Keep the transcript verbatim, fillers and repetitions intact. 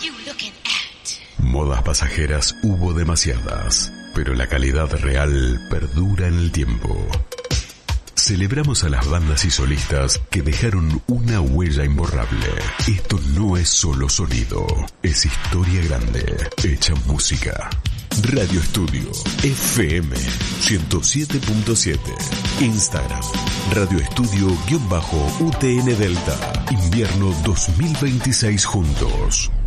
Modas pasajeras hubo demasiadas, pero la calidad real perdura en el tiempo. Celebramos a las bandas y solistas que dejaron una huella imborrable. Esto no es solo sonido, es historia grande, hecha música. Radio Estudio F M ciento siete punto siete. Instagram Radio Estudio-U T N Delta. Invierno dos mil veintiséis juntos.